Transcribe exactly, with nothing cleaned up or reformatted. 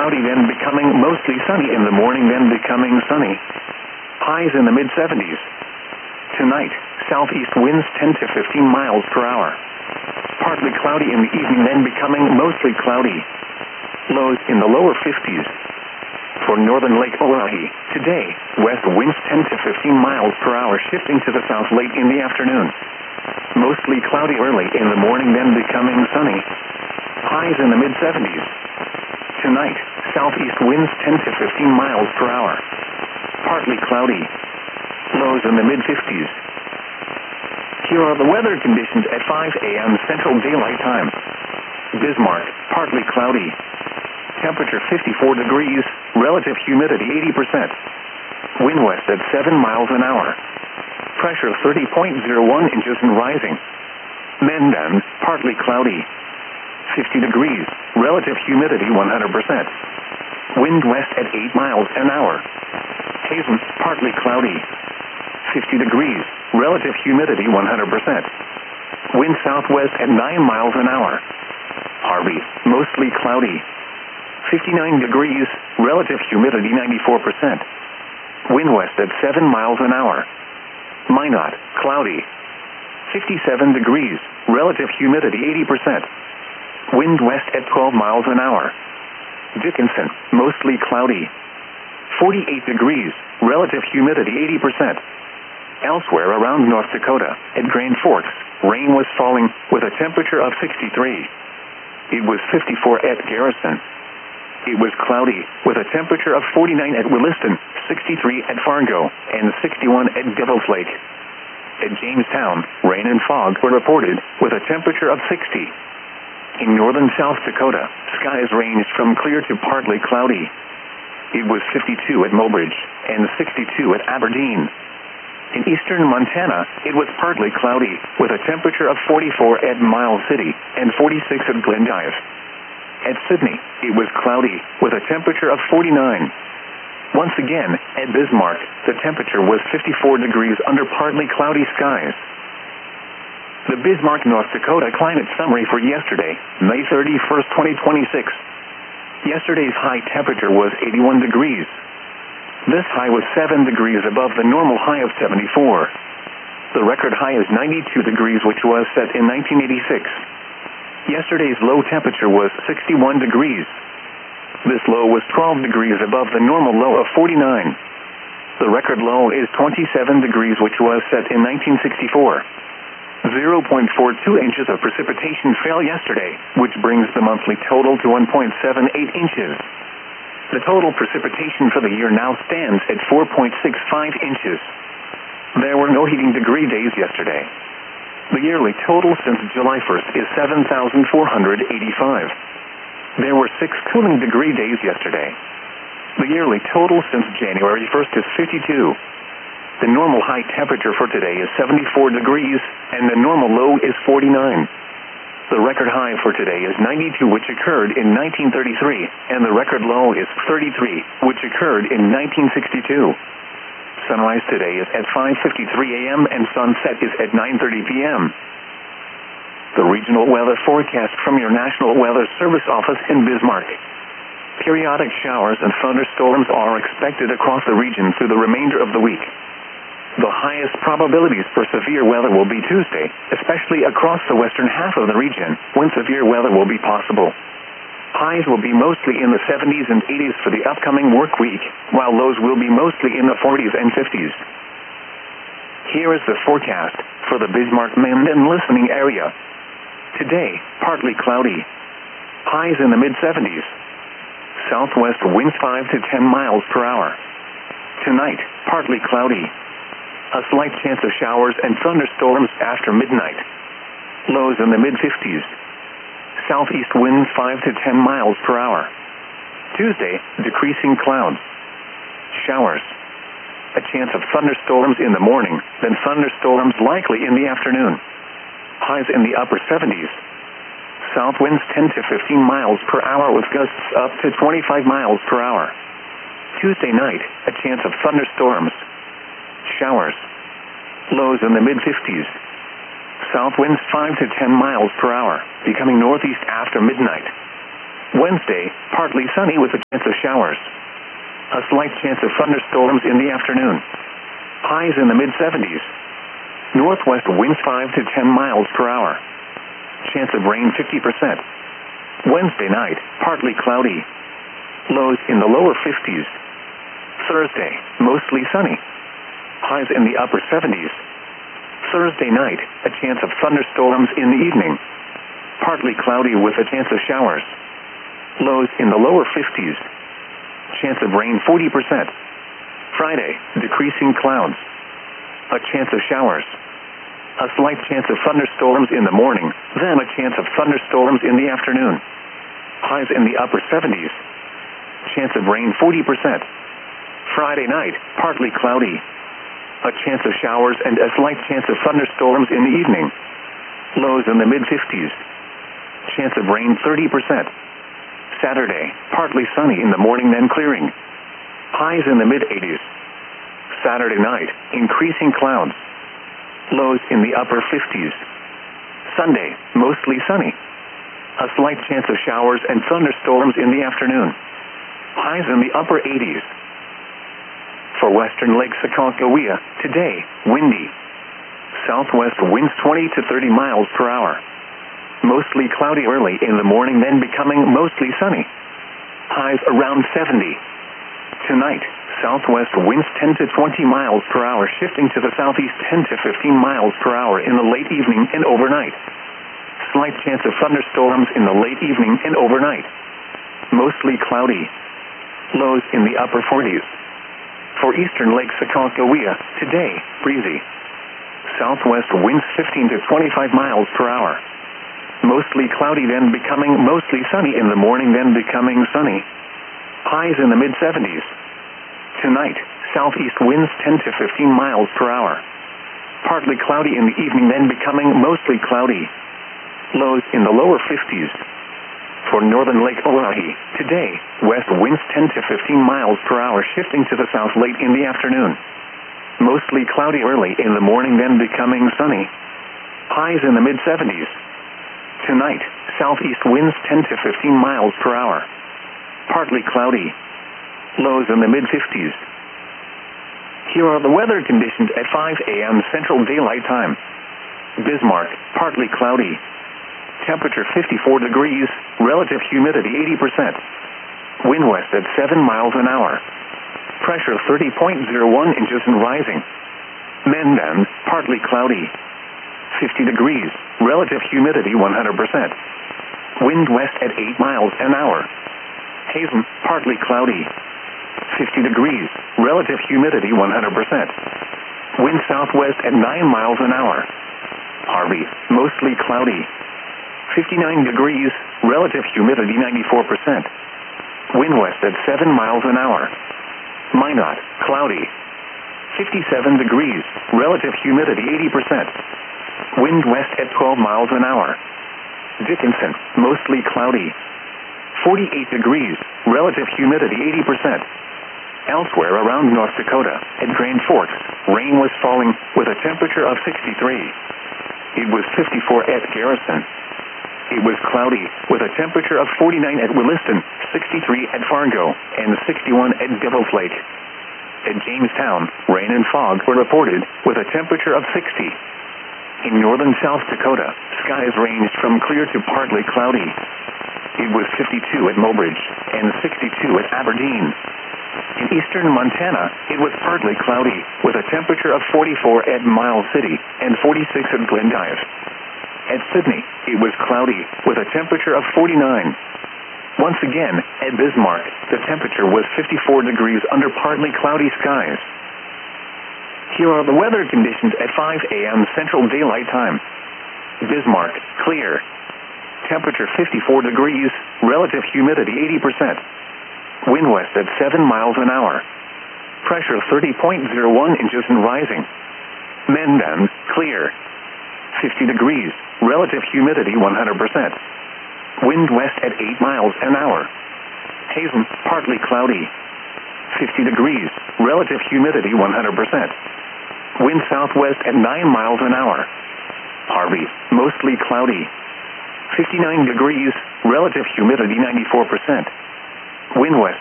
cloudy, then becoming mostly sunny in the morning, then becoming sunny. Highs in the mid seventies. Tonight, southeast winds ten to fifteen miles per hour. Partly cloudy in the evening, then becoming mostly cloudy. Lows in the lower fifties. For northern Lake Oahe, today, west winds ten to fifteen miles per hour, shifting to the south late in the afternoon. Mostly cloudy early in the morning, then becoming sunny. Highs in the mid seventies. Tonight, southeast winds ten to fifteen miles per hour. Partly cloudy. Lows in the mid fifties. Here are the weather conditions at five a m Central Daylight Time. Bismarck, partly cloudy. Temperature fifty-four degrees, relative humidity eighty percent. Wind west at seven miles an hour. Pressure thirty point zero one inches and rising. Mendon, partly cloudy. fifty degrees, relative humidity one hundred percent. Wind west at eight miles an hour. Hazen, partly cloudy. fifty degrees, relative humidity one hundred percent. Wind southwest at nine miles an hour. Harvey, mostly cloudy. fifty-nine degrees, relative humidity ninety-four percent. Wind west at seven miles an hour. Minot, cloudy. fifty-seven degrees, relative humidity eighty percent. Wind west at twelve miles an hour. Dickinson, mostly cloudy. forty-eight degrees, relative humidity eighty percent. Elsewhere around North Dakota, at Grand Forks, rain was falling with a temperature of sixty-three. It was fifty-four at Garrison. It was cloudy with a temperature of forty-nine at Williston, sixty-three at Fargo, and sixty-one at Devil's Lake. At Jamestown, rain and fog were reported with a temperature of sixty. In northern South Dakota, skies ranged from clear to partly cloudy. It was fifty-two at Mobridge and sixty-two at Aberdeen. In eastern Montana, it was partly cloudy with a temperature of forty-four at Miles City and forty-six at Glendive. At Sydney, it was cloudy with a temperature of forty-nine. Once again, at Bismarck, the temperature was fifty-four degrees under partly cloudy skies. The Bismarck, North Dakota climate summary for yesterday, May thirty-first, twenty twenty-six. Yesterday's high temperature was eighty-one degrees. This high was seven degrees above the normal high of seventy-four. The record high is ninety-two degrees, which was set in nineteen eighty-six. Yesterday's low temperature was sixty-one degrees. This low was twelve degrees above the normal low of forty-nine. The record low is twenty-seven degrees, which was set in nineteen sixty-four. zero point four two inches of precipitation fell yesterday, which brings the monthly total to one point seven eight inches. The total precipitation for the year now stands at four point six five inches. There were no heating degree days yesterday. The yearly total since July first is seven thousand four hundred eighty-five. There were six cooling degree days yesterday. The yearly total since January first is fifty-two. The normal high temperature for today is seventy-four degrees, and the normal low is forty-nine. The record high for today is ninety-two, which occurred in nineteen thirty-three, and the record low is thirty-three, which occurred in nineteen sixty-two. Sunrise today is at five fifty-three a m and sunset is at nine thirty p m The regional weather forecast from your National Weather Service office in Bismarck. Periodic showers and thunderstorms are expected across the region through the remainder of the week. The highest probabilities for severe weather will be Tuesday, especially across the western half of the region, when severe weather will be possible. Highs will be mostly in the seventies and eighties for the upcoming work week, while lows will be mostly in the forties and fifties. Here is the forecast for the Bismarck-Menden listening area. Today, partly cloudy. Highs in the mid seventies. Southwest winds five to ten miles per hour. Tonight, partly cloudy. A slight chance of showers and thunderstorms after midnight. Lows in the mid fifties. Southeast winds five to ten miles per hour. Tuesday, decreasing clouds. Showers. A chance of thunderstorms in the morning, then thunderstorms likely in the afternoon. Highs in the upper seventies. South winds ten to fifteen miles per hour with gusts up to twenty-five miles per hour. Tuesday night, a chance of thunderstorms. Showers. Lows in the mid fifties. South winds five to ten miles per hour, becoming northeast after midnight. Wednesday, partly sunny with a chance of showers. A slight chance of thunderstorms in the afternoon. Highs in the mid seventies. Northwest winds five to ten miles per hour. Chance of rain fifty percent. Wednesday night, partly cloudy. Lows in the lower fifties. Thursday, mostly sunny. Highs in the upper seventies. Thursday night, a chance of thunderstorms in the evening. Partly cloudy with a chance of showers. Lows in the lower fifties. Chance of rain forty percent. Friday, decreasing clouds. A chance of showers. A slight chance of thunderstorms in the morning, then a chance of thunderstorms in the afternoon. Highs in the upper seventies. Chance of rain forty percent. Friday night, partly cloudy. A chance of showers and a slight chance of thunderstorms in the evening. Lows in the mid fifties. Chance of rain thirty percent. Saturday, partly sunny in the morning then clearing. Highs in the mid eighties. Saturday night, increasing clouds. Lows in the upper fifties. Sunday, mostly sunny. A slight chance of showers and thunderstorms in the afternoon. Highs in the upper eighties. For western Lake Sakakawea, today, windy. Southwest winds twenty to thirty miles per hour. Mostly cloudy early in the morning, then becoming mostly sunny. Highs around seventy. Tonight, southwest winds ten to twenty miles per hour, shifting to the southeast ten to fifteen miles per hour in the late evening and overnight. Slight chance of thunderstorms in the late evening and overnight. Mostly cloudy. Lows in the upper forties. For eastern Lake Sakakawea, today, breezy. Southwest winds fifteen to twenty-five miles per hour. Mostly cloudy, then becoming mostly sunny in the morning, then becoming sunny. Highs in the mid seventies. Tonight, southeast winds ten to fifteen miles per hour. Partly cloudy in the evening, then becoming mostly cloudy. Lows in the lower fifties. For northern Lake Oahe, today, west winds ten to fifteen miles per hour, shifting to the south late in the afternoon. Mostly cloudy early in the morning, then becoming sunny. Highs in the mid seventies. Tonight, southeast winds ten to fifteen miles per hour. Partly cloudy. Lows in the mid fifties. Here are the weather conditions at five a m Central Daylight Time. Bismarck, partly cloudy. Temperature fifty-four degrees, relative humidity eighty percent. Wind west at seven miles an hour. Pressure thirty point zero one inches and rising. Mendon, partly cloudy. fifty degrees, relative humidity one hundred percent. Wind west at eight miles an hour. Hazen, partly cloudy. fifty degrees, relative humidity one hundred percent. Wind southwest at nine miles an hour. Harvey, mostly cloudy. fifty-nine degrees, relative humidity ninety-four percent. Wind west at seven miles an hour. Minot, cloudy. fifty-seven degrees, relative humidity eighty percent. Wind west at twelve miles an hour. Dickinson, mostly cloudy. forty-eight degrees, relative humidity eighty percent. Elsewhere around North Dakota, at Grand Forks, rain was falling with a temperature of sixty-three. It was fifty-four at Garrison. It was cloudy with a temperature of forty-nine at Williston, sixty-three at Fargo, and sixty-one at Devil's Lake. At Jamestown, rain and fog were reported with a temperature of sixty. In northern South Dakota, skies ranged from clear to partly cloudy. It was fifty-two at Mobridge and sixty-two at Aberdeen. In eastern Montana, it was partly cloudy with a temperature of forty-four at Miles City and forty-six at Glendive. At Sydney, it was cloudy with a temperature of forty-nine. Once again, at Bismarck, the temperature was fifty-four degrees under partly cloudy skies. Here are the weather conditions at five a m Central Daylight Time. Bismarck, clear. Temperature fifty-four degrees, relative humidity eighty percent. Wind west at seven miles an hour. Pressure thirty point zero one inches and rising. Mendon, clear. fifty degrees, relative humidity one hundred percent. Wind west at eight miles an hour. Hazen, partly cloudy. fifty degrees, relative humidity one hundred percent. Wind southwest at nine miles an hour. Harvey, mostly cloudy. fifty-nine degrees, relative humidity ninety-four percent. Wind west